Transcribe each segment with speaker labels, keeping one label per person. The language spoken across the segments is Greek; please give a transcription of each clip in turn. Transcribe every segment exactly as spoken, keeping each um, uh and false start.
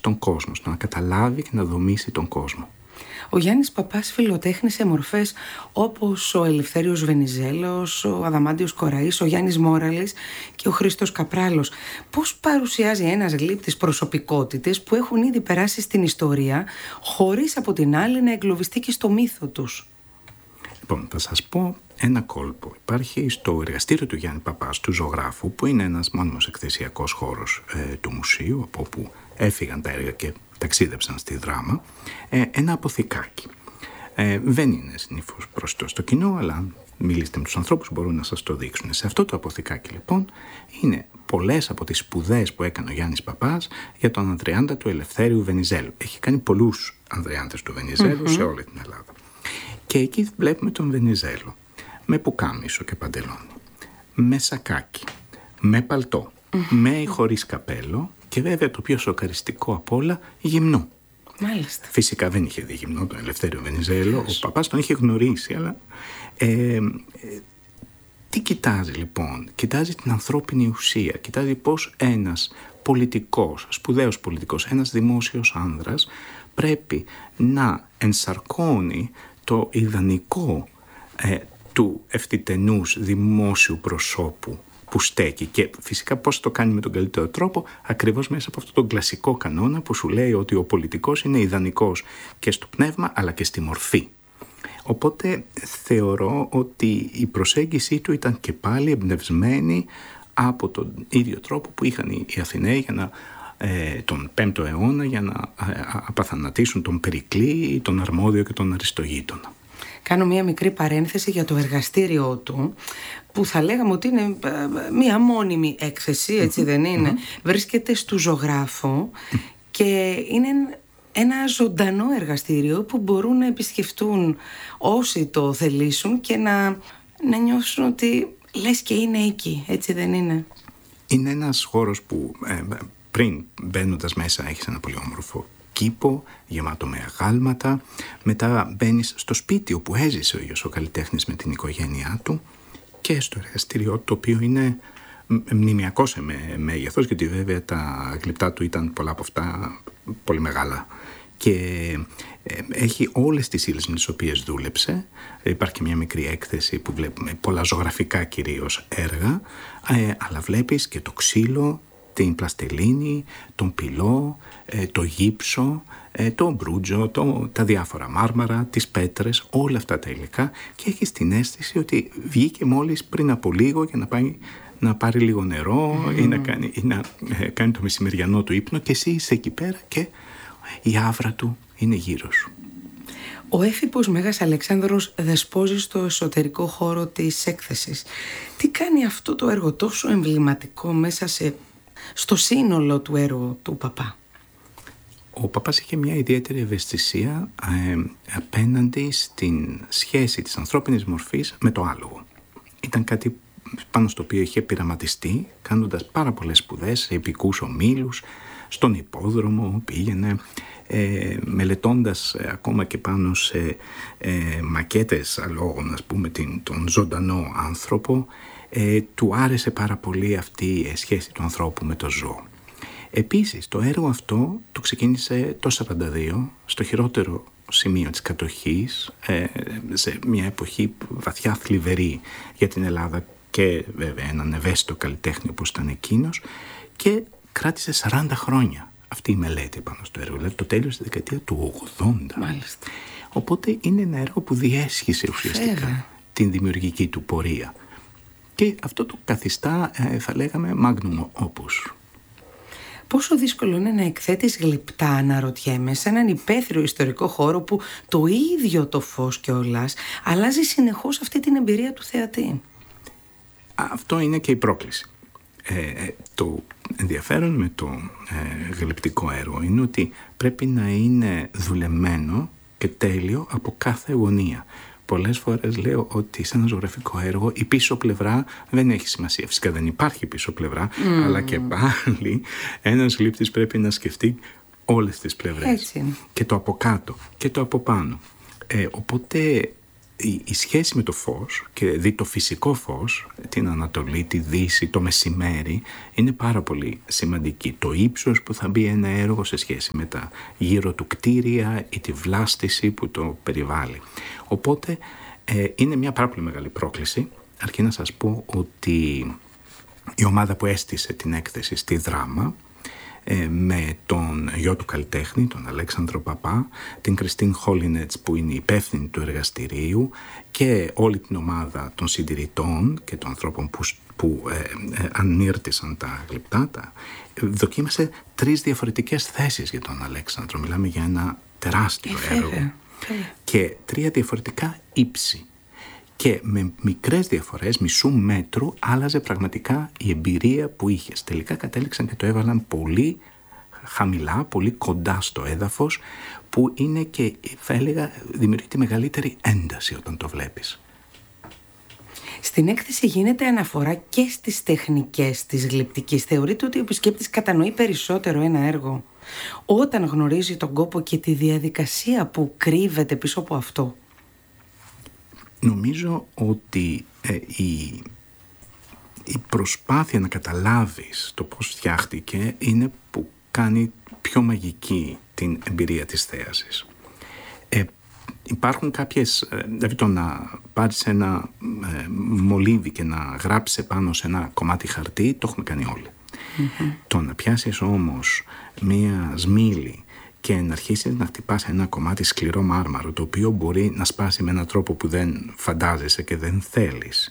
Speaker 1: τον κόσμο, στο να καταλάβει και να δομήσει τον κόσμο.
Speaker 2: Ο Γιάννης Παπάς φιλοτέχνησε μορφές όπως ο Ελευθέριος Βενιζέλος, ο Αδαμάντιος Κοραής, ο Γιάννης Μόραλης και ο Χρήστος Καπράλος. Πώς παρουσιάζει ένας γλύπτης προσωπικότητες που έχουν ήδη περάσει στην ιστορία, χωρίς από την άλλη να εγκλωβιστεί και στο μύθο τους?
Speaker 1: Λοιπόν, θα σας πω ένα κόλπο. Υπάρχει στο εργαστήριο του Γιάννη Παπάς, του ζωγράφου, που είναι ένας μόνιμος εκθεσιακός χώρος ε, του μουσείου, από όπου έφυγαν τα έργα και ταξίδεψαν στη Δράμα, ε, ένα αποθηκάκι. Ε, δεν είναι συνήθως προς το κοινό, αλλά αν μιλήσετε με τους ανθρώπους μπορούν να σας το δείξουν. Σε αυτό το αποθηκάκι λοιπόν είναι πολλές από τις σπουδές που έκανε ο Γιάννης Παπάς για τον Ανδρεάντα του Ελευθέριου Βενιζέλου. Έχει κάνει πολλούς Ανδρεάντες του Βενιζέλου mm-hmm. σε όλη την Ελλάδα. Και εκεί βλέπουμε τον Βενιζέλο με πουκάμισο και παντελόνι, με σακάκι, με παλτό, mm-hmm. με ή χωρίς καπέλο και βέβαια το πιο σοκαριστικό απ' όλα, γυμνό.
Speaker 2: Μάλιστα.
Speaker 1: Φυσικά δεν είχε δει γυμνό τον Ελευθέριο Βενιζέλο, ο Παπάς τον είχε γνωρίσει, αλλά ε, ε, τι κοιτάζει λοιπόν? Κοιτάζει την ανθρώπινη ουσία, κοιτάζει πως ένας πολιτικός, σπουδαίος πολιτικός, ένας δημόσιος άνδρας πρέπει να ενσαρκώνει το ιδανικό ε, του ευθυτενούς δημόσιου προσώπου που στέκει, και φυσικά πώς το κάνει με τον καλύτερο τρόπο, ακριβώς μέσα από αυτόν τον κλασικό κανόνα που σου λέει ότι ο πολιτικός είναι ιδανικός και στο πνεύμα αλλά και στη μορφή. Οπότε θεωρώ ότι η προσέγγιση του ήταν και πάλι εμπνευσμένη από τον ίδιο τρόπο που είχαν οι Αθηναίοι για να, ε, τον πέμπτο αιώνα για να ε, απαθανατήσουν τον Περικλή ή τον Αρμόδιο και τον Αριστογείτονα.
Speaker 2: Κάνω μία μικρή παρένθεση για το εργαστήριο του, που θα λέγαμε ότι είναι μία μόνιμη έκθεση, έτσι mm-hmm. δεν είναι? Mm-hmm. Βρίσκεται στου ζωγράφου mm-hmm. και είναι ένα ζωντανό εργαστήριο που μπορούν να επισκεφτούν όσοι το θελήσουν και να, να νιώσουν ότι λες και είναι εκεί, έτσι δεν είναι?
Speaker 1: Είναι ένας χώρος που ε, πριν μπαίνοντας μέσα έχεις ένα πολύ όμορφο κήπο γεμάτο με αγάλματα. Μετά μπαίνεις στο σπίτι όπου έζησε ο ίδιος ο καλλιτέχνης με την οικογένειά του και στο εργαστήριό, το οποίο είναι μνημιακό σε μέγεθος, γιατί βέβαια τα γλυπτά του ήταν πολλά από αυτά πολύ μεγάλα και ε, έχει όλες τις ύλες με τις οποίες δούλεψε. Υπάρχει και μια μικρή έκθεση που βλέπουμε πολλά ζωγραφικά κυρίως έργα, ε, αλλά βλέπεις και το ξύλο, την πλαστελίνη, τον πυλό, το γύψο, το μπρούτζο, το, τα διάφορα μάρμαρα, τις πέτρες, όλα αυτά τα υλικά, και έχεις την αίσθηση ότι βγήκε μόλις πριν από λίγο για να πάει να πάρει λίγο νερό mm. ή να κάνει, ή να ε, κάνει το μεσημεριανό του ύπνο, και εσύ είσαι εκεί πέρα και η άβρα του είναι γύρω σου.
Speaker 2: Ο έφηπος Μέγας Αλεξάνδρος δεσπόζει στο εσωτερικό χώρο της έκθεσης. Τι κάνει αυτό το έργο τόσο εμβληματικό μέσα σε, στο σύνολο του έργου του Παπά?
Speaker 1: Ο Παπάς είχε μια ιδιαίτερη ευαισθησία ε, απέναντι στην σχέση της ανθρώπινης μορφής με το άλογο. Ήταν κάτι πάνω στο οποίο είχε πειραματιστεί, κάνοντας πάρα πολλές σπουδές σε επικούς ομίλους, στον υπόδρομο πήγαινε, ε, μελετώντας ε, ακόμα και πάνω σε ε, μακέτες αλόγων, ας πούμε, την, τον ζωντανό άνθρωπο. Ε, του άρεσε πάρα πολύ αυτή η σχέση του ανθρώπου με το ζώο. Επίσης, το έργο αυτό το ξεκίνησε το σαράντα δύο, στο χειρότερο σημείο της κατοχής, ε, σε μια εποχή βαθιά θλιβερή για την Ελλάδα και βέβαια έναν ευαίσθητο καλλιτέχνη όπως ήταν εκείνος, και κράτησε σαράντα χρόνια αυτή η μελέτη πάνω στο έργο, δηλαδή το τέλος της δεκαετία του ογδόντα.
Speaker 2: Μάλιστα.
Speaker 1: Οπότε είναι ένα έργο που διέσχισε ουσιαστικά Φέβαια. την δημιουργική του πορεία. Και αυτό το καθιστά, θα λέγαμε, magnum opus.
Speaker 2: Πόσο δύσκολο είναι να εκθέτεις γλυπτά, αναρωτιέμαι, σε έναν υπαίθριο ιστορικό χώρο που το ίδιο το φως κιόλας αλλάζει συνεχώς αυτή την εμπειρία του θεατή.
Speaker 1: Αυτό είναι και η πρόκληση. Ε, το ενδιαφέρον με το ε, γλυπτικό έργο είναι ότι πρέπει να είναι δουλεμένο και τέλειο από κάθε γωνία. Πολλές φορές λέω ότι σε ένα ζωγραφικό έργο η πίσω πλευρά δεν έχει σημασία. Φυσικά δεν υπάρχει πίσω πλευρά, mm. αλλά και πάλι ένας γλύπτης πρέπει να σκεφτεί όλες τις πλευρές.
Speaker 2: Έτσι.
Speaker 1: Και το από κάτω και το από πάνω. Ε, οπότε η, η σχέση με το φως, και δει το φυσικό φως, την Ανατολή, τη Δύση, το μεσημέρι, είναι πάρα πολύ σημαντική. Το ύψος που θα μπει ένα έργο σε σχέση με τα γύρω του κτίρια ή τη βλάστηση που το περιβάλλει. Οπότε ε, είναι μια πάρα πολύ μεγάλη πρόκληση, αρκεί να σας πω ότι η ομάδα που έστησε την έκθεση στη Δράμα, με τον γιο του καλλιτέχνη, τον Αλέξανδρο Παπά, την Κριστίν Χόλινετς που είναι υπεύθυνη του εργαστηρίου και όλη την ομάδα των συντηρητών και των ανθρώπων που, που ε, ε, ανήρτησαν τα γλυπτά, τα, δοκίμασε τρεις διαφορετικές θέσεις για τον Αλέξανδρο. Μιλάμε για ένα τεράστιο
Speaker 2: ε,
Speaker 1: έργο.
Speaker 2: Φέβαια.
Speaker 1: Και τρία διαφορετικά ύψη. Και με μικρές διαφορές, μισού μέτρου, άλλαζε πραγματικά η εμπειρία που είχες. Τελικά κατέληξαν και το έβαλαν πολύ χαμηλά, πολύ κοντά στο έδαφος, που είναι και, θα έλεγα, δημιουργεί τη μεγαλύτερη ένταση όταν το βλέπεις.
Speaker 2: Στην έκθεση γίνεται αναφορά και στις τεχνικές της γλυπτικής. Θεωρείται ότι ο επισκέπτης κατανοεί περισσότερο ένα έργο όταν γνωρίζει τον κόπο και τη διαδικασία που κρύβεται πίσω από αυτό.
Speaker 1: Νομίζω ότι ε, η, η προσπάθεια να καταλάβεις το πώς φτιάχτηκε είναι που κάνει πιο μαγική την εμπειρία της θέασης. Ε, υπάρχουν κάποιες, δηλαδή το να πάρεις ένα ε, μολύβι και να γράψεις πάνω σε ένα κομμάτι χαρτί, το έχουμε κάνει όλοι. Mm-hmm. Το να πιάσεις όμως μία σμήλη και να αρχίσεις να χτυπάς ένα κομμάτι σκληρό μάρμαρο, το οποίο μπορεί να σπάσει με έναν τρόπο που δεν φαντάζεσαι και δεν θέλεις,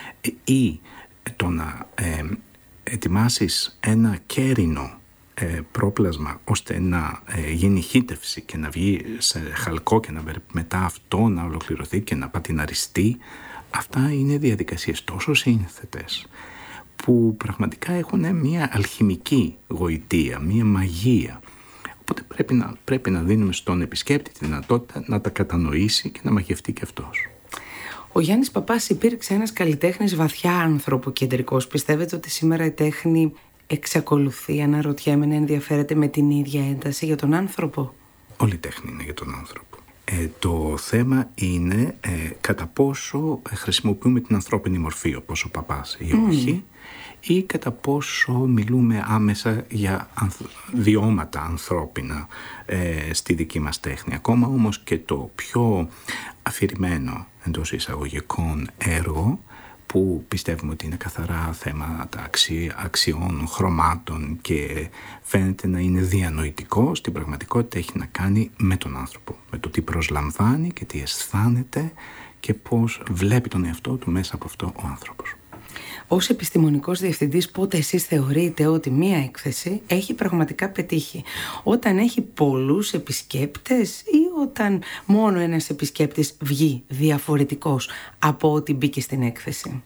Speaker 1: ή το να ε, ετοιμάσεις ένα κέρινο ε, πρόπλασμα ώστε να ε, γίνει χύτευση και να βγει σε χαλκό και να, μετά αυτό να ολοκληρωθεί και να πατιναριστεί, αυτά είναι διαδικασίες τόσο σύνθετες που πραγματικά έχουν μια αλχημική γοητεία, μια μαγεία. Οπότε πρέπει να, πρέπει να δίνουμε στον επισκέπτη τη δυνατότητα να τα κατανοήσει και να μαγευτεί και αυτός.
Speaker 2: Ο Γιάννης Παπάς υπήρξε ένας καλλιτέχνης βαθιά ανθρωποκεντρικός. Πιστεύετε ότι σήμερα η τέχνη εξακολουθεί, αναρωτιέμαι, να ενδιαφέρεται με την ίδια ένταση για τον άνθρωπο?
Speaker 1: Όλη η τέχνη είναι για τον άνθρωπο. Ε, το θέμα είναι ε, κατά πόσο χρησιμοποιούμε την ανθρώπινη μορφή όπως ο Παπάς ή mm. όχι, ή κατά πόσο μιλούμε άμεσα για ανθ, βιώματα ανθρώπινα ε, στη δική μας τέχνη. Ακόμα όμως και το πιο αφηρημένο εντός εισαγωγικών έργο, που πιστεύουμε ότι είναι καθαρά θέματα αξι, αξιών, χρωμάτων και φαίνεται να είναι διανοητικό, στην πραγματικότητα έχει να κάνει με τον άνθρωπο, με το τι προσλαμβάνει και τι αισθάνεται και πώς βλέπει τον εαυτό του μέσα από αυτό ο άνθρωπος.
Speaker 2: Ως επιστημονικός διευθυντής, πότε εσείς θεωρείτε ότι μία έκθεση έχει πραγματικά πετύχει? Όταν έχει πολλούς επισκέπτες ή όταν μόνο ένας επισκέπτης βγει διαφορετικός από ό,τι μπήκε στην έκθεση?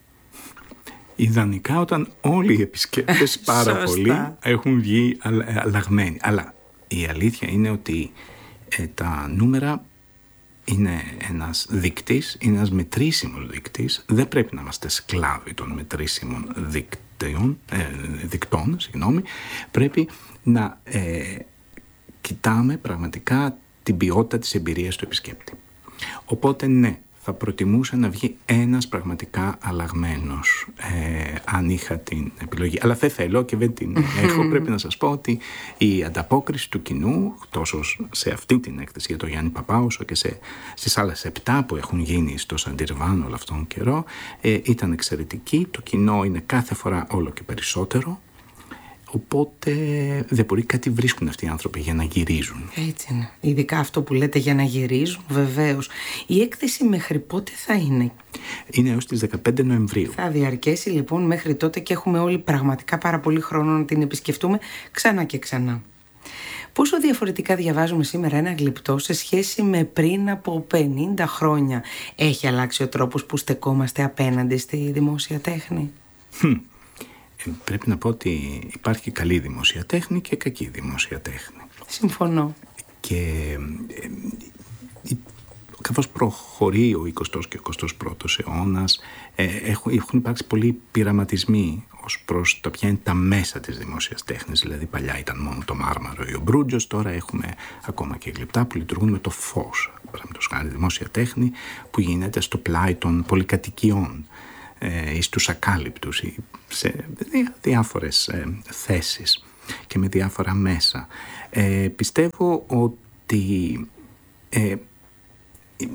Speaker 1: Ιδανικά όταν όλοι οι επισκέπτες πάρα πολλοί έχουν βγει αλλαγμένοι. Αλλά η αλήθεια είναι ότι ε, τα νούμερα είναι ένας δείκτης, είναι ένας μετρήσιμος δείκτης. Δεν πρέπει να είμαστε σκλάβοι των μετρήσιμων δείκτεων, ε, δικτών. Συγγνώμη. Πρέπει να ε, κοιτάμε πραγματικά την ποιότητα της εμπειρίας του επισκέπτη. Οπότε ναι, θα προτιμούσα να βγει ένας πραγματικά αλλαγμένος, ε, αν είχα την επιλογή. Αλλά δεν θέλω και δεν την έχω. Πρέπει να σας πω ότι η ανταπόκριση του κοινού, τόσο σε αυτή την έκθεση για τον Γιάννη Παπά, όσο και σε, στις άλλες επτά που έχουν γίνει στο Σαντιρβάν όλο αυτόν τον καιρό, ε, ήταν εξαιρετική. Το κοινό είναι κάθε φορά όλο και περισσότερο. Οπότε δεν μπορεί, κάτι βρίσκουν αυτοί οι άνθρωποι για να γυρίζουν.
Speaker 2: Έτσι είναι. Ειδικά αυτό που λέτε για να γυρίζουν, βεβαίως. Η έκθεση μέχρι πότε θα είναι?
Speaker 1: Είναι έως τις δεκαπέντε Νοεμβρίου.
Speaker 2: Θα διαρκέσει λοιπόν μέχρι τότε και έχουμε όλοι πραγματικά πάρα πολύ χρόνο να την επισκεφτούμε ξανά και ξανά. Πόσο διαφορετικά διαβάζουμε σήμερα ένα γλυπτό σε σχέση με πριν από πενήντα χρόνια? Έχει αλλάξει ο τρόπος που στεκόμαστε απέναντι στη δημόσια τέχνη?
Speaker 1: Hm. Πρέπει να πω ότι υπάρχει καλή δημόσια τέχνη και κακή δημόσια τέχνη.
Speaker 2: Συμφωνώ.
Speaker 1: Και καθώς προχωρεί ο εικοστός και ο εικοστός πρώτος αιώνας, ε, έχουν, έχουν υπάρξει πολλοί πειραματισμοί ως προς το ποια είναι τα μέσα της δημόσιας τέχνης. Δηλαδή παλιά ήταν μόνο το μάρμαρο ή ο μπρούτζος, τώρα έχουμε ακόμα και γλυπτά που λειτουργούν με το φως. Παραδείγματος χάρη δημόσια τέχνη που γίνεται στο πλάι των πολυκατοικιών ή στους ακάλυπτους ή σε διάφορες ε, θέσεις και με διάφορα μέσα. Ε, πιστεύω ότι ε, η,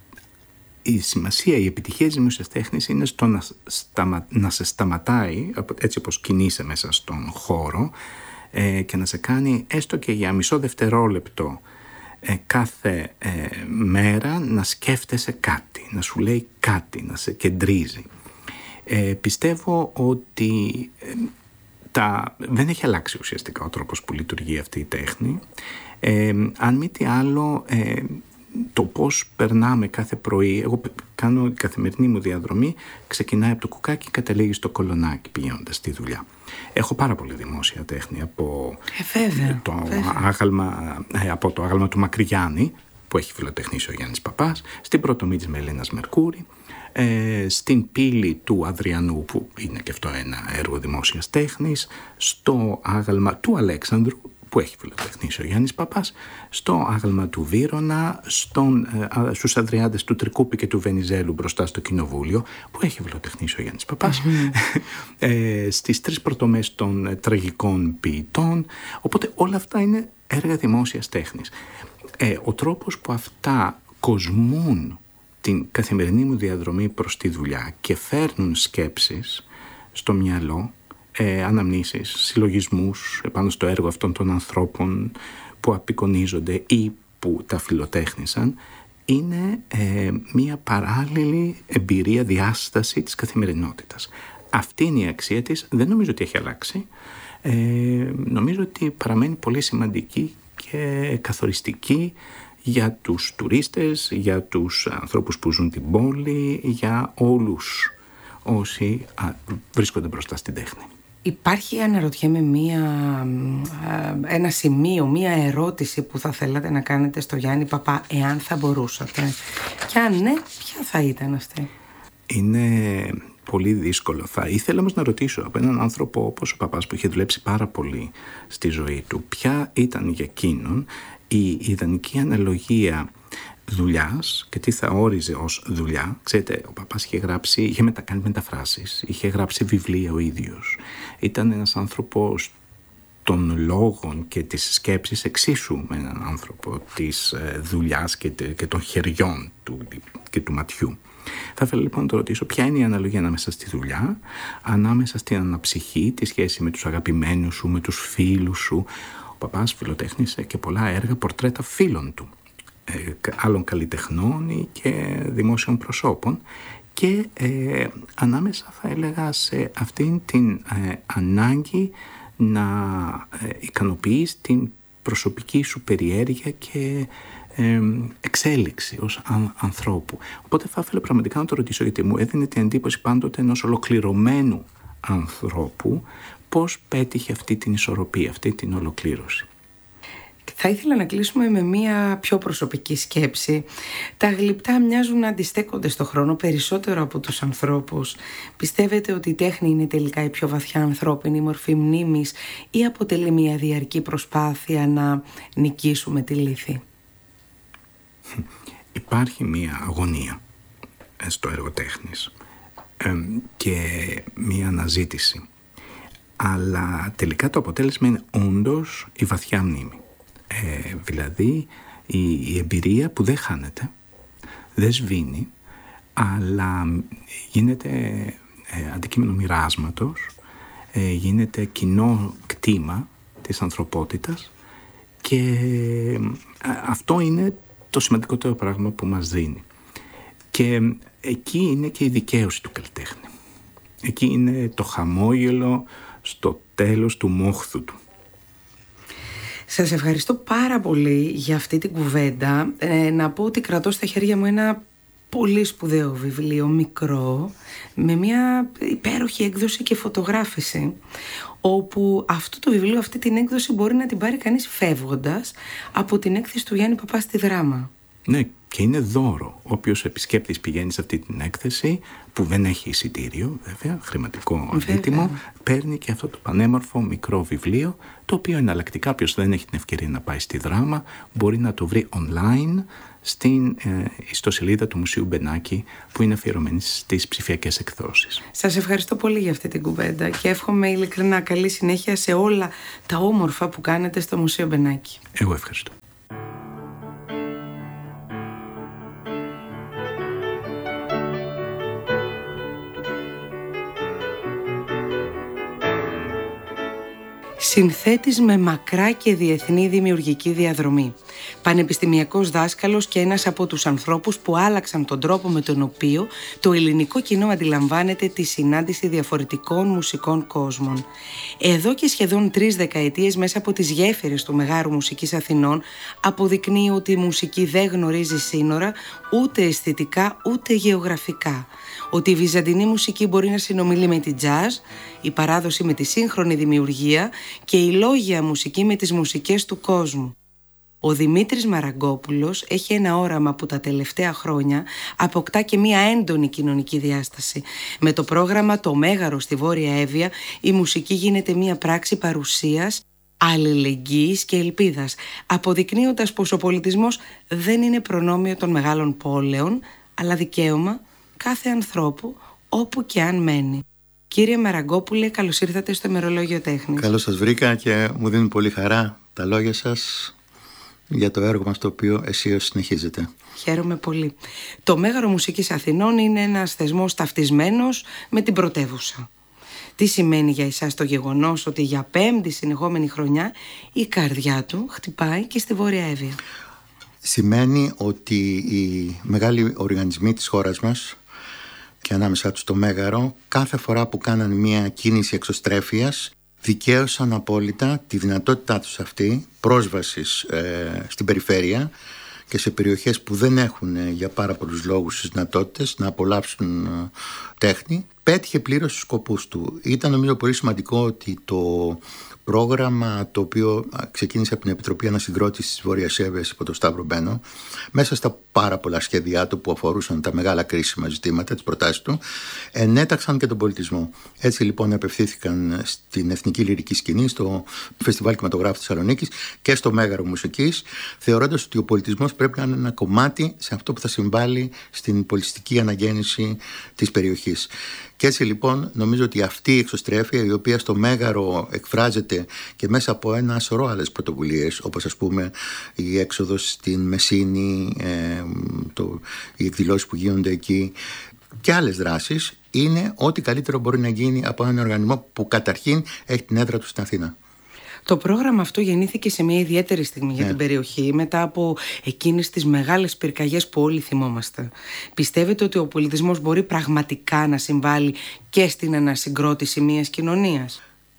Speaker 1: η σημασία, η επιτυχία της δημόσιας τέχνης είναι στο να, σταμα, να σε σταματάει έτσι όπως κινείσαι μέσα στον χώρο ε, και να σε κάνει έστω και για μισό δευτερόλεπτο ε, κάθε ε, μέρα να σκέφτεσαι κάτι, να σου λέει κάτι, να σε κεντρίζει. Ε, πιστεύω ότι ε, τα, δεν έχει αλλάξει ουσιαστικά ο τρόπος που λειτουργεί αυτή η τέχνη. Ε, αν μη τι άλλο, ε, το πώς περνάμε κάθε πρωί, εγώ κάνω η καθημερινή μου διαδρομή, ξεκινάει από το κουκάκι και καταλήγει στο κολονάκι πηγαίνοντας στη δουλειά. Έχω πάρα πολύ δημόσια τέχνη από,
Speaker 2: ε, βέβαια,
Speaker 1: το,
Speaker 2: βέβαια.
Speaker 1: Άγαλμα, ε, από το άγαλμα του Μακρυγιάννη, που έχει φιλοτεχνήσει ο Γιάννης Παπάς, στην πρωτομή της Μελένας Μερκούρη, Ε, στην πύλη του Αδριανού, που είναι και αυτό ένα έργο δημόσιας τέχνης, στο άγαλμα του Αλέξανδρου, που έχει φιλοτεχνήσει ο Γιάννης Παπάς, στο άγαλμα του Βύρωνα, στον, ε, στους Αδριάντες του Τρικούπη και του Βενιζέλου μπροστά στο Κοινοβούλιο, που έχει φιλοτεχνήσει ο Γιάννης Παπάς, mm-hmm. ε, στις τρεις πρωτομές των ε, τραγικών ποιητών. Οπότε όλα αυτά είναι έργα δημόσιας τέχνης. Ε, ο τρόπος που αυτά κοσμούν την καθημερινή μου διαδρομή προς τη δουλειά και φέρνουν σκέψεις στο μυαλό, ε, αναμνήσεις, συλλογισμούς επάνω στο έργο αυτών των ανθρώπων που απεικονίζονται ή που τα φιλοτέχνησαν, είναι ε, μια παράλληλη εμπειρία, διάσταση της καθημερινότητας. Αυτή είναι η αξία της, δεν νομίζω ότι έχει αλλάξει. Ε, νομίζω ότι παραμένει πολύ σημαντική και καθοριστική για τους τουρίστες, για τους ανθρώπους που ζουν την πόλη, για όλους όσοι α, βρίσκονται μπροστά στην τέχνη.
Speaker 2: Υπάρχει, αναρωτιέμαι, μία, ένα σημείο, μία ερώτηση που θα θέλατε να κάνετε στο Γιάννη Παπά, εάν θα μπορούσατε? Και αν ναι, ποια θα ήταν αυτή?
Speaker 1: Είναι πολύ δύσκολο. Θα ήθελα όμως να ρωτήσω από έναν άνθρωπο όπως ο Παπάς, που είχε δουλέψει πάρα πολύ στη ζωή του, ποια ήταν για εκείνον η ιδανική αναλογία δουλειάς και τι θα όριζε ως δουλειά. Ξέρετε, ο Παπάς είχε γράψει, είχε μετακάνει μεταφράσεις, είχε γράψει βιβλία ο ίδιος. Ήταν ένας άνθρωπος των λόγων και της σκέψης εξίσου με έναν άνθρωπο της δουλειάς και, και των χεριών του και του ματιού. Θα ήθελα λοιπόν να το ρωτήσω, ποια είναι η αναλογία ανάμεσα στη δουλειά, ανάμεσα στην αναψυχή, τη σχέση με τους αγαπημένους σου, με τους φίλους σου. Ο Παπάς φιλοτέχνησε και πολλά έργα, πορτρέτα φίλων του, ε, άλλων καλλιτεχνών και δημόσιων προσώπων, και ε, ανάμεσα θα έλεγα σε αυτήν την ε, ανάγκη να ε, ικανοποιείς την προσωπική σου περιέργεια και ε, εξέλιξη ως αν, ανθρώπου. Οπότε θα ήθελα πραγματικά να το ρωτήσω, γιατί μου έδινε την εντύπωση πάντοτε ενός ολοκληρωμένου ανθρώπου, πώς πέτυχε αυτή την ισορροπία, αυτή την ολοκλήρωση.
Speaker 2: Θα ήθελα να κλείσουμε με μία πιο προσωπική σκέψη. Τα γλυπτά μοιάζουν να αντιστέκονται στο χρόνο περισσότερο από τους ανθρώπους. Πιστεύετε ότι η τέχνη είναι τελικά η πιο βαθιά ανθρώπινη μορφή μνήμης ή αποτελεί μία διαρκή προσπάθεια να νικήσουμε τη λύθη?
Speaker 1: Υπάρχει μία αγωνία στο έργο τέχνης και μία αναζήτηση. Αλλά τελικά το αποτέλεσμα είναι όντως η βαθιά μνήμη. Ε, δηλαδή η, η εμπειρία που δεν χάνεται, δεν σβήνει, αλλά γίνεται ε, αντικείμενο μοιράσματος, ε, γίνεται κοινό κτήμα της ανθρωπότητας, και ε, αυτό είναι το σημαντικότερο πράγμα που μας δίνει. Και ε, εκεί είναι και η δικαίωση του καλλιτέχνη. Εκεί είναι το χαμόγελο στο τέλος του μόχθου του.
Speaker 2: Σας ευχαριστώ πάρα πολύ για αυτή την κουβέντα. Ε, να πω ότι κρατώ στα χέρια μου ένα πολύ σπουδαίο βιβλίο, μικρό, με μια υπέροχη έκδοση και φωτογράφηση, όπου αυτό το βιβλίο, αυτή την έκδοση μπορεί να την πάρει κανείς φεύγοντας από την έκθεση του Γιάννη Παπά στη Δράμα.
Speaker 1: Ναι, και είναι δώρο. Όποιος επισκέπτης πηγαίνει σε αυτή την έκθεση, που δεν έχει εισιτήριο, βέβαια, χρηματικό αντίτιμο, παίρνει και αυτό το πανέμορφο μικρό βιβλίο, το οποίο εναλλακτικά, όποιος δεν έχει την ευκαιρία να πάει στη Δράμα, μπορεί να το βρει online στην ε, ιστοσελίδα του Μουσείου Μπενάκη, που είναι αφιερωμένη στις ψηφιακές εκδόσεις.
Speaker 2: Σας ευχαριστώ πολύ για αυτή την κουβέντα και εύχομαι ειλικρινά καλή συνέχεια σε όλα τα όμορφα που κάνετε στο Μουσείο Μπενάκη.
Speaker 1: Εγώ ευχαριστώ.
Speaker 2: Συνθέτης με μακρά και διεθνή δημιουργική διαδρομή. Πανεπιστημιακός δάσκαλος και ένας από τους ανθρώπους που άλλαξαν τον τρόπο με τον οποίο το ελληνικό κοινό αντιλαμβάνεται τη συνάντηση διαφορετικών μουσικών κόσμων. Εδώ και σχεδόν τρεις δεκαετίες, μέσα από τις γέφυρες του Μεγάρου Μουσικής Αθηνών, αποδεικνύει ότι η μουσική δεν γνωρίζει σύνορα, ούτε αισθητικά ούτε γεωγραφικά. Ότι η βυζαντινή μουσική μπορεί να συνομιλεί με την τζαζ, η παράδοση με τη σύγχρονη δημιουργία και η λόγια μουσική με τις μουσικές του κόσμου. Ο Δημήτρης Μαραγκόπουλος έχει ένα όραμα που τα τελευταία χρόνια αποκτά και μία έντονη κοινωνική διάσταση. Με το πρόγραμμα «Το Μέγαρο» στη Βόρεια Εύβοια, η μουσική γίνεται μία πράξη παρουσίας, αλληλεγγύης και ελπίδας, αποδεικνύοντας πως ο πολιτισμός δεν είναι προνόμιο των μεγάλων πόλεων, αλλά δικαίωμα κάθε ανθρώπου όπου και αν μένει. Κύριε Μαραγκόπουλε, καλώς ήρθατε στο Ημερολόγιο Τέχνης.
Speaker 3: Καλώς σας βρήκα και μου δίνουν πολύ χαρά τα λόγια σας για το έργο μας, το οποίο αισίως συνεχίζεται.
Speaker 2: Χαίρομαι πολύ. Το Μέγαρο Μουσικής Αθηνών είναι ένας θεσμός ταυτισμένος με την πρωτεύουσα. Τι σημαίνει για εσάς το γεγονός ότι για πέμπτη συνεχόμενη χρονιά η καρδιά του χτυπάει και στη Βόρεια Εύβοια?
Speaker 3: Σημαίνει ότι οι μεγάλοι οργανισμοί της χώρας μας και ανάμεσά τους το Μέγαρο, κάθε φορά που κάναν μια κίνηση εξωστρέφειας, δικαίωσαν απόλυτα τη δυνατότητά τους αυτή πρόσβασης ε, στην περιφέρεια και σε περιοχές που δεν έχουν ε, για πάρα πολλούς λόγους τις δυνατότητες να απολαύσουν ε, τέχνη. Πέτυχε πλήρως τους σκοπούς του. Ήταν νομίζω πολύ σημαντικό ότι το πρόγραμμα, το οποίο ξεκίνησε από την Επιτροπή Ανασυγκρότησης της Βόρειας Εύβοιας υπό τον Σταύρο Μπένο, μέσα στα πάρα πολλά σχέδιά του που αφορούσαν τα μεγάλα κρίσιμα ζητήματα, τις προτάσεις του, ενέταξαν και τον πολιτισμό. Έτσι λοιπόν απευθύνθηκαν στην Εθνική Λυρική Σκηνή, στο Φεστιβάλ Κινηματογράφου Θεσσαλονίκης και στο Μέγαρο Μουσικής, θεωρώντας ότι ο πολιτισμός πρέπει να είναι ένα κομμάτι σε αυτό που θα συμβάλλει στην πολιτιστική αναγέννηση της περιοχής. Και έτσι λοιπόν νομίζω ότι αυτή η εξωστρέφεια, η οποία στο Μέγαρο εκφράζεται και μέσα από ένα σωρό άλλες πρωτοβουλίες, όπως ας πούμε η έξοδος στην Μεσίνη, ε, το, οι εκδηλώσεις που γίνονται εκεί και άλλες δράσεις, είναι ό,τι καλύτερο μπορεί να γίνει από έναν οργανισμό που καταρχήν έχει την έδρα του στην Αθήνα.
Speaker 2: Το πρόγραμμα αυτό γεννήθηκε σε μια ιδιαίτερη στιγμή yeah. για την περιοχή, μετά από εκείνες τις μεγάλες πυρκαγιές που όλοι θυμόμαστε. Πιστεύετε ότι ο πολιτισμός μπορεί πραγματικά να συμβάλλει και στην ανασυγκρότηση μιας κοινωνίας?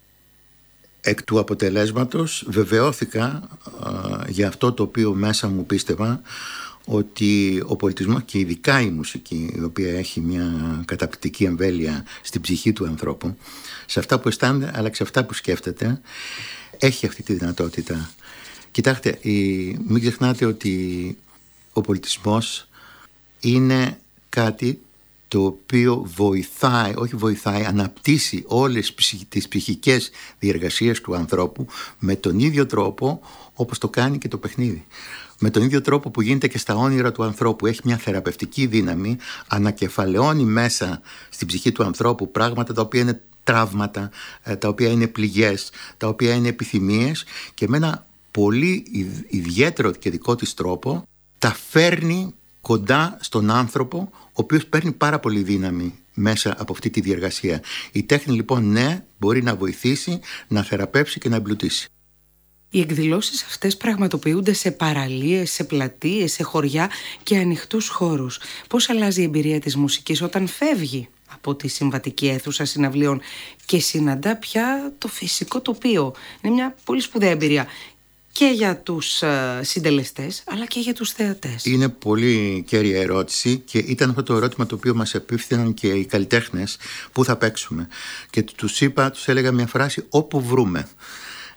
Speaker 3: Εκ του αποτελέσματος βεβαιώθηκα α, για αυτό το οποίο μέσα μου πίστευα, ότι ο πολιτισμός και ειδικά η μουσική, η οποία έχει μια καταπληκτική εμβέλεια στην ψυχή του ανθρώπου, σε αυτά που αισθάνεται αλλά και σε αυτά που σκέφτεται, έχει αυτή τη δυνατότητα. Κοιτάξτε, η, μην ξεχνάτε ότι ο πολιτισμός είναι κάτι το οποίο βοηθάει, όχι βοηθάει, αναπτύσσει όλες τις ψυχικές διεργασίες του ανθρώπου με τον ίδιο τρόπο όπως το κάνει και το παιχνίδι. Με τον ίδιο τρόπο που γίνεται και στα όνειρα του ανθρώπου. Έχει μια θεραπευτική δύναμη, ανακεφαλαιώνει μέσα στην ψυχή του ανθρώπου πράγματα τα οποία είναι τραύματα, τα οποία είναι πληγές, τα οποία είναι επιθυμίες, και με ένα πολύ ιδιαίτερο και δικό της τρόπο τα φέρνει κοντά στον άνθρωπο, ο οποίος παίρνει πάρα πολύ δύναμη μέσα από αυτή τη διεργασία. Η τέχνη λοιπόν, ναι, μπορεί να βοηθήσει, να θεραπεύσει και να εμπλουτίσει.
Speaker 2: Οι εκδηλώσεις αυτές πραγματοποιούνται σε παραλίες, σε πλατείες, σε χωριά και ανοιχτούς χώρους. Πώς αλλάζει η εμπειρία της μουσικής όταν φεύγει από τη συμβατική αίθουσα συναυλίων και συναντά πια το φυσικό τοπίο? Είναι μια πολύ σπουδαία εμπειρία και για τους uh, συντελεστές αλλά και για τους θεατές.
Speaker 3: Είναι πολύ κέρια ερώτηση και ήταν αυτό το ερώτημα το οποίο μας επίφθηναν και οι καλλιτέχνες, πού θα παίξουμε. Και τους είπα, τους έλεγα μια φράση: όπου βρούμε.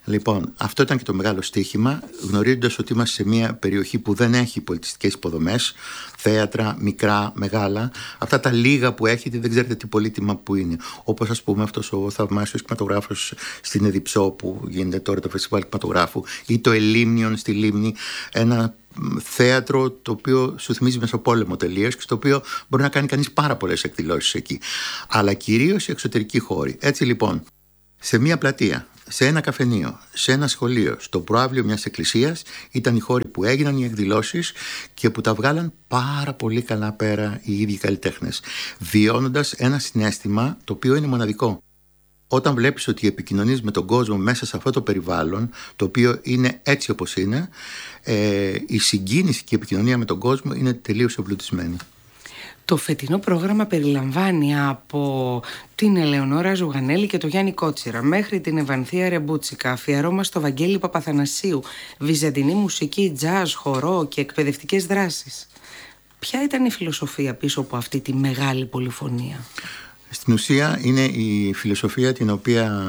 Speaker 3: Λοιπόν, αυτό ήταν και το μεγάλο στοίχημα, γνωρίζοντας ότι είμαστε σε μια περιοχή που δεν έχει πολιτιστικές υποδομές, θέατρα, μικρά, μεγάλα. Αυτά τα λίγα που έχετε δεν ξέρετε τι πολύτιμα που είναι. Όπως, ας πούμε, αυτός ο θαυμάσιος κινηματογράφος στην Εδιψό που γίνεται τώρα το φεστιβάλ κινηματογράφου, ή το Ελίμνιον στη Λίμνη, ένα θέατρο το οποίο σου θυμίζει Μεσοπόλεμο τελείως και στο οποίο μπορεί να κάνει κανείς πάρα πολλές εκδηλώσεις εκεί. Αλλά κυρίως οι εξωτερικοί χώροι. Έτσι λοιπόν, σε μια πλατεία, σε ένα καφενείο, σε ένα σχολείο, στο προαύλιο μιας εκκλησίας ήταν οι χώροι που έγιναν οι εκδηλώσεις και που τα βγάλαν πάρα πολύ καλά πέρα οι ίδιοι καλλιτέχνες, βιώνοντας ένα συναίσθημα το οποίο είναι μοναδικό. Όταν βλέπεις ότι επικοινωνείς με τον κόσμο μέσα σε αυτό το περιβάλλον, το οποίο είναι έτσι όπως είναι, ε, η συγκίνηση και η επικοινωνία με τον κόσμο είναι τελείως εμπλουτισμένη.
Speaker 2: Το φετινό πρόγραμμα περιλαμβάνει από την Ελεονόρα Ζουγανέλη και τον Γιάννη Κότσιρα μέχρι την Ευανθία Ρεμπούτσικα, αφιερώμα στο Βαγγέλη Παπαθανασίου, βυζαντινή μουσική, τζάζ, χορό και εκπαιδευτικές δράσεις. Ποια ήταν η φιλοσοφία πίσω από αυτή τη μεγάλη πολυφωνία?
Speaker 3: Στην ουσία είναι η φιλοσοφία την οποία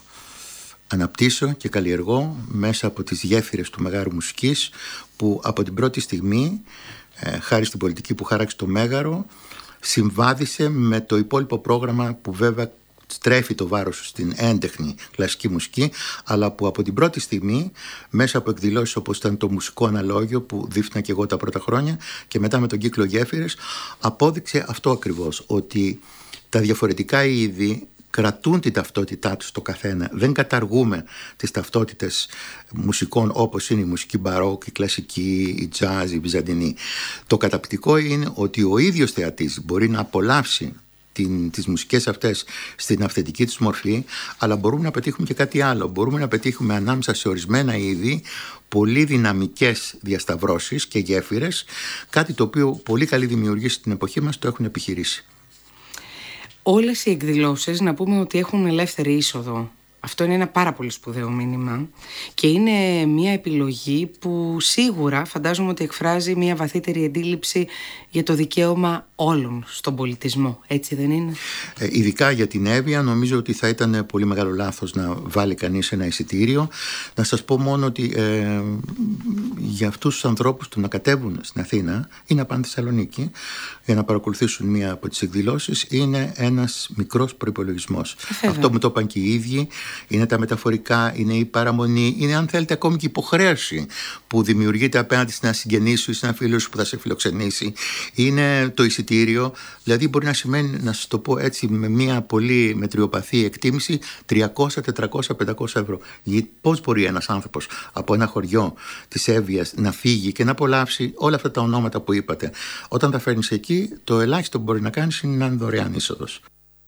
Speaker 3: αναπτύσσω και καλλιεργώ μέσα από τις γέφυρες του Μεγάρου Μουσικής, που από την πρώτη στιγμή, ε, χάρη στην πολιτική που χάραξε το Μέγαρο, συμβάδισε με το υπόλοιπο πρόγραμμα που βέβαια στρέφει το βάρος στην έντεχνη κλασική μουσική, αλλά που από την πρώτη στιγμή μέσα από εκδηλώσεις όπως ήταν το μουσικό αναλόγιο που δίφθηνα και εγώ τα πρώτα χρόνια και μετά με τον κύκλο Γέφυρες, απόδειξε αυτό ακριβώς, ότι τα διαφορετικά είδη κρατούν την ταυτότητά τους στο καθένα. Δεν καταργούμε τις ταυτότητες μουσικών όπως είναι η μουσική μπαρόκ, η κλασική, η τζάζ, η βυζαντινή. Το καταπληκτικό είναι ότι ο ίδιος θεατής μπορεί να απολαύσει την, τις μουσικές αυτές στην αυθεντική τους μορφή, αλλά μπορούμε να πετύχουμε και κάτι άλλο. Μπορούμε να πετύχουμε ανάμεσα σε ορισμένα είδη πολύ δυναμικές διασταυρώσεις και γέφυρες, κάτι το οποίο πολύ καλοί δημιουργοί στην εποχή μας το έχουν επιχειρήσει.
Speaker 2: Όλες οι εκδηλώσεις, να πούμε ότι έχουν ελεύθερη είσοδο. Αυτό είναι ένα πάρα πολύ σπουδαίο μήνυμα και είναι μια επιλογή που σίγουρα φαντάζομαι ότι εκφράζει μια βαθύτερη αντίληψη για το δικαίωμα όλων στον πολιτισμό, έτσι δεν είναι?
Speaker 3: Ε, ειδικά για την Εύβοια νομίζω ότι θα ήταν πολύ μεγάλο λάθος να βάλει κανείς ένα εισιτήριο. Να σας πω μόνο ότι ε, για αυτούς τους ανθρώπους που να κατέβουν στην Αθήνα ή να πάνε στη Θεσσαλονίκη για να παρακολουθήσουν μία από τις εκδηλώσεις είναι ένας μικρός προϋπολογισμός.
Speaker 2: Ε,
Speaker 3: Αυτό μου το είπαν και οι ίδιοι. Είναι τα μεταφορικά, είναι η παραμονή, είναι αν θέλετε ακόμη και η υποχρέωση που δημιουργείται απέναντι στην συγγενή σου ή σε ένα φίλο σου που θα σε φιλοξενήσει. Είναι το εισιτήριο, δηλαδή μπορεί να σημαίνει, να σας το πω έτσι με μια πολύ μετριοπαθή εκτίμηση, τριακόσια, τετρακόσια, πεντακόσια ευρώ. Πώς μπορεί ένας άνθρωπος από ένα χωριό της Εύβοιας να φύγει και να απολαύσει όλα αυτά τα ονόματα που είπατε? Όταν τα φέρνεις εκεί, το ελάχιστο που μπορεί να κάνεις είναι να είναι δωρεάν είσοδος.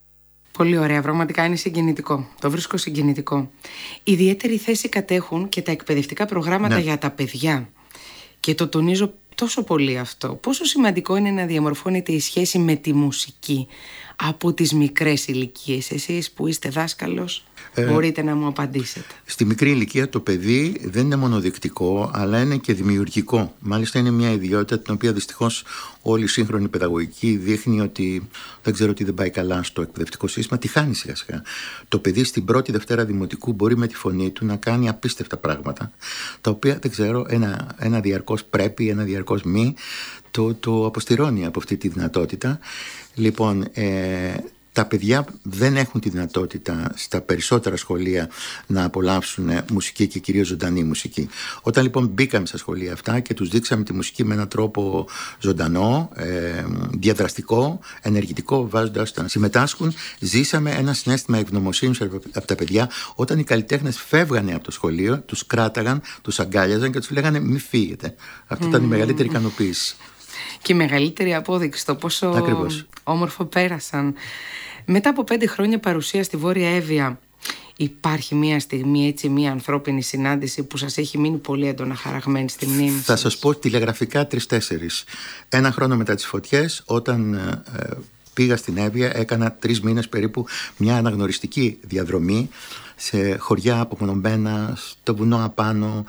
Speaker 2: Πολύ ωραία, πραγματικά είναι συγκινητικό. Το βρίσκω συγκινητικό. Ιδιαίτερη θέση κατέχουν και τα εκπαιδευτικά προγράμματα ναι. για τα παιδιά. Και το τονίζω τόσο πολύ αυτό. Πόσο σημαντικό είναι να διαμορφώνεται η σχέση με τη μουσική από τις μικρές ηλικίες. Εσείς που είστε δάσκαλος, ε, μπορείτε να μου απαντήσετε.
Speaker 3: Στη μικρή ηλικία το παιδί δεν είναι μόνο δεικτικό, αλλά είναι και δημιουργικό. Μάλιστα είναι μια ιδιότητα την οποία δυστυχώς όλη η σύγχρονη παιδαγωγική δείχνει ότι δεν ξέρω τι δεν πάει καλά στο εκπαιδευτικό σύστημα, τη χάνει σιγά σιγά. Το παιδί στην πρώτη Δευτέρα Δημοτικού μπορεί με τη φωνή του να κάνει απίστευτα πράγματα, τα οποία δεν ξέρω, ένα, ένα διαρκώς πρέπει, ένα διαρκώς μη, το, το αποστηρώνει από αυτή τη δυνατότητα. Λοιπόν, ε, τα παιδιά δεν έχουν τη δυνατότητα στα περισσότερα σχολεία να απολαύσουν μουσική και κυρίως ζωντανή μουσική. Όταν λοιπόν μπήκαμε στα σχολεία αυτά και τους δείξαμε τη μουσική με έναν τρόπο ζωντανό, ε, διαδραστικό, ενεργητικό, βάζοντας τα να συμμετάσχουν, ζήσαμε ένα συναίσθημα ευγνωμοσύνης από τα παιδιά. Όταν οι καλλιτέχνες φεύγανε από το σχολείο, τους κράταγαν, τους αγκάλιαζαν και τους λέγανε μη φύγετε. Αυτή mm. ήταν η μεγαλύτερη ικανοποίηση.
Speaker 2: Και η μεγαλύτερη απόδειξη το πόσο
Speaker 3: Ακριβώς.
Speaker 2: όμορφο πέρασαν. Μετά από πέντε χρόνια παρουσία στη Βόρεια Εύβοια, υπάρχει μια στιγμή, έτσι, μια ανθρώπινη συνάντηση που σας έχει μείνει πολύ έντονα χαραγμένη στη μνήμη σας?
Speaker 3: Θα σας πω τηλεγραφικά τρεις-τέσσερις. Ένα χρόνο μετά τις φωτιές, όταν ε, πήγα στην Εύβοια, έκανα τρεις μήνες περίπου μια αναγνωριστική διαδρομή σε χωριά απομονωμένα, στο βουνό απάνω.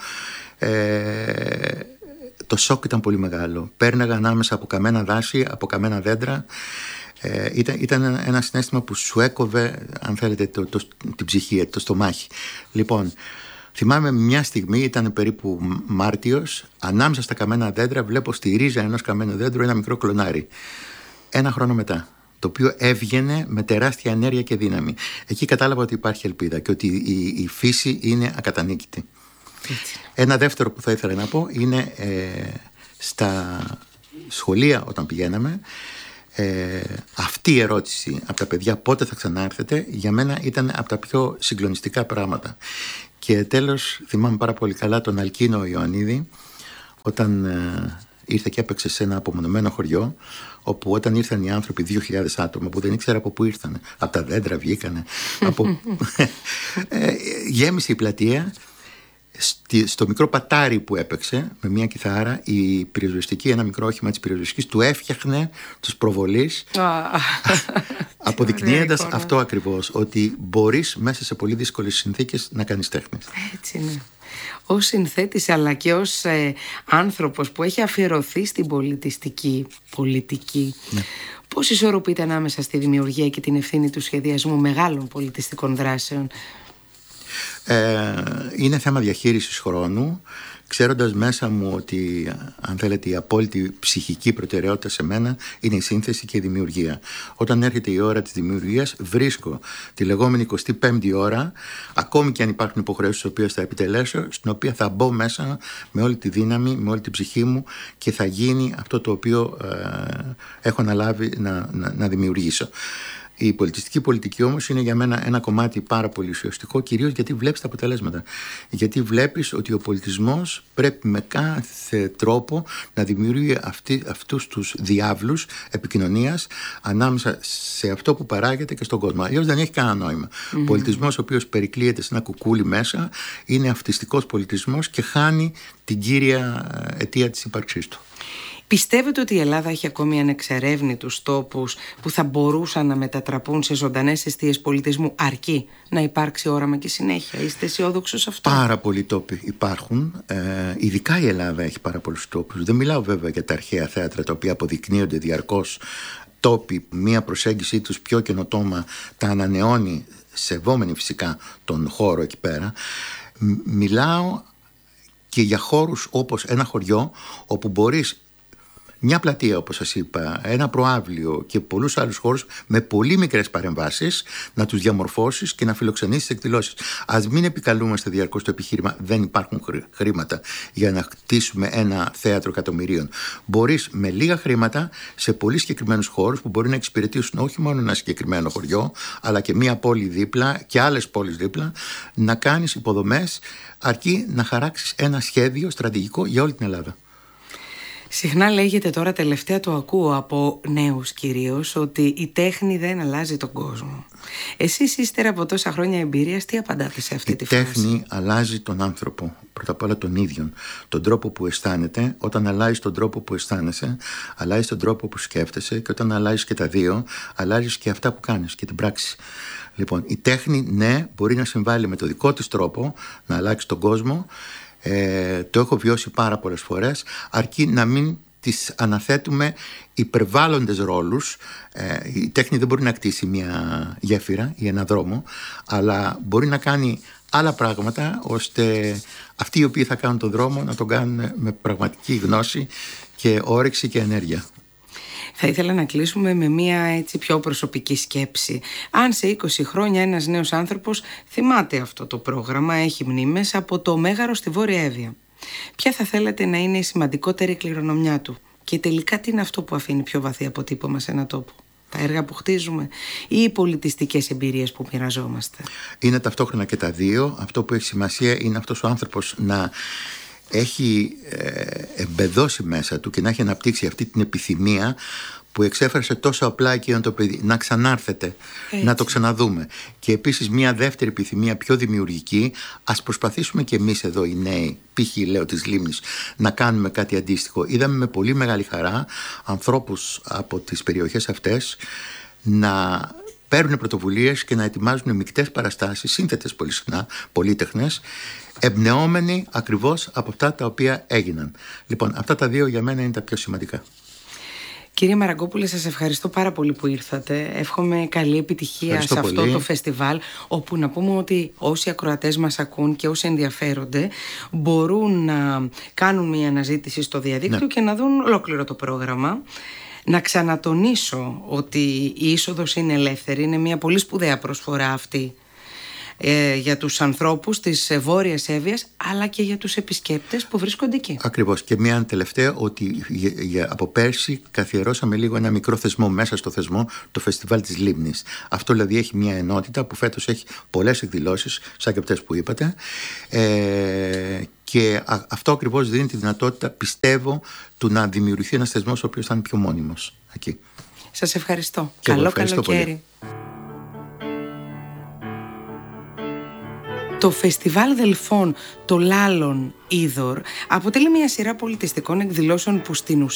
Speaker 3: Ε, το σοκ ήταν πολύ μεγάλο. Πέρναγα ανάμεσα από καμένα δάση, από καμένα δέντρα. Ε, ήταν, ήταν ένα συναίσθημα που σου έκοβε, αν θέλετε, το, το, την ψυχή, το στομάχι. Λοιπόν, Θυμάμαι μια στιγμή, ήταν περίπου Μάρτιος, ανάμεσα στα καμένα δέντρα βλέπω στη ρίζα ενός καμένου δέντρου ένα μικρό κλονάρι. Ένα χρόνο μετά, το οποίο έβγαινε με τεράστια ενέργεια και δύναμη. Εκεί κατάλαβα ότι υπάρχει ελπίδα και ότι η, η φύση είναι ακατανίκητη. Έτσι. Ένα δεύτερο που θα ήθελα να πω είναι ε, στα σχολεία όταν πηγαίναμε, ε, αυτή η ερώτηση από τα παιδιά πότε θα ξανάρθετε, για μένα ήταν από τα πιο συγκλονιστικά πράγματα. Και τέλος θυμάμαι πάρα πολύ καλά τον Αλκίνο Ιωαννίδη, όταν ε, ήρθε και έπαιξε σε ένα απομονωμένο χωριό, όπου όταν ήρθαν οι άνθρωποι, δύο χιλιάδες άτομα που δεν ήξερα από πού ήρθαν, από τα δέντρα βγήκανε, από... ε, γέμισε η πλατεία. Στο μικρό πατάρι που έπαιξε με μια κιθάρα, η πυροσβεστική, ένα μικρό όχημα της πυροσβεστικής, του έφτιαχνε τους προβολείς, αποδεικνύοντας αυτό ακριβώς, ότι μπορείς μέσα σε πολύ δύσκολες συνθήκες να κάνεις τέχνη.
Speaker 2: Έτσι είναι. Ως συνθέτης αλλά και ως ε, άνθρωπος που έχει αφιερωθεί στην πολιτιστική πολιτική, ναι. Πώς ισορροπείται ανάμεσα στη δημιουργία και την ευθύνη του σχεδιασμού μεγάλων πολιτιστικών δράσεων?
Speaker 3: Ε, είναι θέμα διαχείρισης χρόνου, ξέροντας μέσα μου ότι, αν θέλετε, η απόλυτη ψυχική προτεραιότητα σε μένα είναι η σύνθεση και η δημιουργία. Όταν έρχεται η ώρα της δημιουργίας, βρίσκω τη λεγόμενη εικοστή πέμπτη ώρα, ακόμη και αν υπάρχουν υποχρεώσεις τις οποίες θα επιτελέσω, στην οποία θα μπω μέσα με όλη τη δύναμη, με όλη την ψυχή μου και θα γίνει αυτό το οποίο ε, έχω αναλάβει να, να, να δημιουργήσω. Η πολιτιστική πολιτική όμως είναι για μένα ένα κομμάτι πάρα πολύ ουσιαστικό, κυρίως γιατί βλέπεις τα αποτελέσματα. Γιατί βλέπεις ότι ο πολιτισμός πρέπει με κάθε τρόπο να δημιουργεί αυτή, αυτούς τους διάβλους επικοινωνίας ανάμεσα σε αυτό που παράγεται και στον κόσμο. Αλλιώς δεν έχει κανένα νόημα. Mm-hmm. Πολιτισμός ο οποίος περικλείεται σε ένα κουκούλι μέσα είναι αυτιστικός πολιτισμός και χάνει την κύρια αιτία της ύπαρξής του.
Speaker 2: Πιστεύετε ότι η Ελλάδα έχει ακόμη ανεξερεύνητους τόπους που θα μπορούσαν να μετατραπούν σε ζωντανές εστίες πολιτισμού, αρκεί να υπάρξει όραμα και συνέχεια? Είστε αισιόδοξος σε αυτό?
Speaker 3: Πάρα πολλοί τόποι υπάρχουν. Ε, ειδικά η Ελλάδα έχει πάρα πολλούς τόπους. Δεν μιλάω βέβαια για τα αρχαία θέατρα, τα οποία αποδεικνύονται διαρκώς τόποι. Μία προσέγγιση τους πιο καινοτόμα τα ανανεώνει, σεβόμενοι φυσικά τον χώρο εκεί πέρα. Μιλάω και για χώρους όπως ένα χωριό, όπου μπορείς μια πλατεία, όπως σας είπα, ένα προαύλιο και πολλούς άλλους χώρους με πολύ μικρές παρεμβάσεις να τους διαμορφώσεις και να φιλοξενήσεις εκδηλώσεις. Ας μην επικαλούμαστε διαρκώς το επιχείρημα δεν υπάρχουν χρήματα για να χτίσουμε ένα θέατρο εκατομμυρίων. Μπορείς με λίγα χρήματα σε πολύ συγκεκριμένους χώρους που μπορεί να εξυπηρετήσουν όχι μόνο ένα συγκεκριμένο χωριό, αλλά και μια πόλη δίπλα και άλλες πόλεις δίπλα, να κάνεις υποδομές, αρκεί να χαράξεις ένα σχέδιο στρατηγικό για όλη την Ελλάδα.
Speaker 2: Συχνά λέγεται, τώρα τελευταία το ακούω από νέους κυρίως, ότι η τέχνη δεν αλλάζει τον κόσμο. Εσείς ύστερα από τόσα χρόνια εμπειρίας, τι απαντάτε σε αυτή
Speaker 3: η
Speaker 2: τη φράση?
Speaker 3: Η τέχνη αλλάζει τον άνθρωπο, πρώτα απ' όλα τον ίδιον, τον τρόπο που αισθάνεται. Όταν αλλάζει τον τρόπο που αισθάνεσαι, αλλάζει τον τρόπο που σκέφτεσαι, και όταν αλλάζει και τα δύο, αλλάζει και αυτά που κάνεις και την πράξη. Λοιπόν, η τέχνη, ναι, μπορεί να συμβάλλει με το δικό της τρόπο να αλλάξει τον κόσμο. Ε, το έχω βιώσει πάρα πολλές φορές, αρκεί να μην τις αναθέτουμε υπερβάλλοντες ρόλους. Ε, η τέχνη δεν μπορεί να κτίσει μια γέφυρα ή ένα δρόμο, αλλά μπορεί να κάνει άλλα πράγματα, ώστε αυτοί οι οποίοι θα κάνουν τον δρόμο να τον κάνουν με πραγματική γνώση και όρεξη και ενέργεια.
Speaker 2: Θα ήθελα να κλείσουμε με μια έτσι πιο προσωπική σκέψη. Αν σε είκοσι χρόνια ένας νέος άνθρωπος θυμάται αυτό το πρόγραμμα, έχει μνήμες από το Μέγαρο στη Βόρεια Εύβοια, ποια θα θέλατε να είναι η σημαντικότερη κληρονομιά του? Και τελικά τι είναι αυτό που αφήνει πιο βαθύ αποτύπωμα σε ένα τόπο? Τα έργα που χτίζουμε ή οι πολιτιστικές εμπειρίες που μοιραζόμαστε?
Speaker 3: Είναι ταυτόχρονα και τα δύο. Αυτό που έχει σημασία είναι αυτός ο άνθρωπος να έχει ε, εμπεδώσει μέσα του και να έχει αναπτύξει αυτή την επιθυμία που εξέφρασε τόσο απλά εκείνο το παιδί, να ξανάρθετε, έτσι, να το ξαναδούμε. Και επίσης μια δεύτερη επιθυμία πιο δημιουργική, ας προσπαθήσουμε και εμείς εδώ οι νέοι, π.χ. λέω της Λίμνης, να κάνουμε κάτι αντίστοιχο. Είδαμε με πολύ μεγάλη χαρά ανθρώπους από τις περιοχές αυτές να παίρνουν πρωτοβουλίες και να ετοιμάζουν μικτές παραστάσεις, σύνθετες πολύ συχνά, πολύτεχνες, εμπνεόμενοι ακριβώς από αυτά τα οποία έγιναν. Λοιπόν, αυτά τα δύο για μένα είναι τα πιο σημαντικά.
Speaker 2: Κύριε Μαραγκόπουλε, σας ευχαριστώ πάρα πολύ που ήρθατε. Εύχομαι καλή επιτυχία
Speaker 3: ευχαριστώ
Speaker 2: σε αυτό
Speaker 3: πολύ.
Speaker 2: το φεστιβάλ, όπου να πούμε ότι όσοι ακροατές μας ακούν και όσοι ενδιαφέρονται μπορούν να κάνουν μια αναζήτηση στο διαδίκτυο, ναι, και να δουν ολόκληρο το πρόγραμμα. Να ξανατονίσω ότι η είσοδος είναι ελεύθερη, είναι μια πολύ σπουδαία προσφορά αυτή ε, για τους ανθρώπους της Βόρειας Εύβοιας, αλλά και για τους επισκέπτες που βρίσκονται εκεί.
Speaker 3: Ακριβώς. Και μια τελευταία, ότι για, για, από πέρσι καθιερώσαμε λίγο ένα μικρό θεσμό μέσα στο θεσμό, το Φεστιβάλ της Λίμνης. Αυτό δηλαδή έχει μια ενότητα που φέτος έχει πολλές εκδηλώσεις, σαν και αυτές που είπατε, ε, και α, αυτό ακριβώς δίνει τη δυνατότητα, πιστεύω, του να δημιουργηθεί ένας θεσμός ο οποίος θα είναι πιο μόνιμος εκεί.
Speaker 2: Σας ευχαριστώ.
Speaker 3: Και
Speaker 2: Καλό
Speaker 3: ευχαριστώ
Speaker 2: καλοκαίρι.
Speaker 3: Πολύ.
Speaker 2: Το Φεστιβάλ Δελφών, το Λάλλον Είδωρ, αποτελεί μια σειρά πολιτιστικών εκδηλώσεων που στην ουσία